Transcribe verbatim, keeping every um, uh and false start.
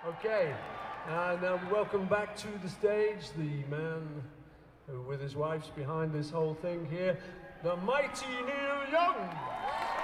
Okay, and um, welcome back to the stage, the man who with his wife's behind this whole thing here, the mighty Neil Young!